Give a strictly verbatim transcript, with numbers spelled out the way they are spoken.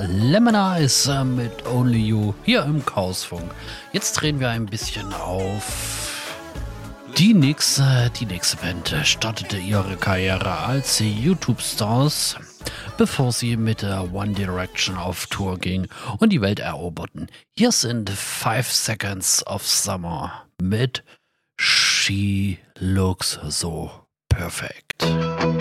Lemonize äh, mit Only You hier im Chaosfunk. Jetzt drehen wir ein bisschen auf die nächste, die nächste Band startete ihre Karriere als YouTube-Stars, bevor sie mit der One Direction auf Tour ging und die Welt eroberten. Hier sind Five Seconds of Summer mit She Looks So Perfect.